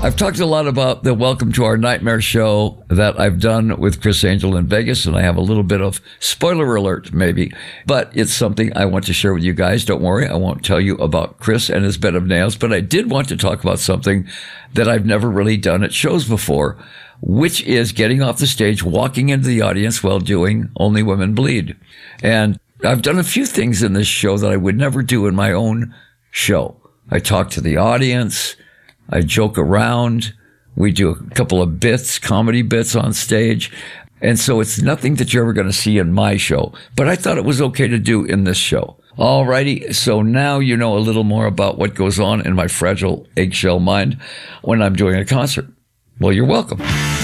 I've talked a lot about the Welcome to Our Nightmare show that I've done with Criss Angel in Vegas, and I have a little bit of spoiler alert, maybe, but it's something I want to share with you guys. Don't worry, I won't tell you about Criss and his bed of nails, but I did want to talk about something that I've never really done at shows before, which is getting off the stage, walking into the audience while doing Only Women Bleed. And I've done a few things in this show that I would never do in my own show. I talk to the audience. I joke around. We do a couple of bits, comedy bits on stage. And so it's nothing that you're ever going to see in my show. But I thought it was okay to do in this show. Alrighty, so now you know a little more about what goes on in my fragile eggshell mind when I'm doing a concert. Well, you're welcome.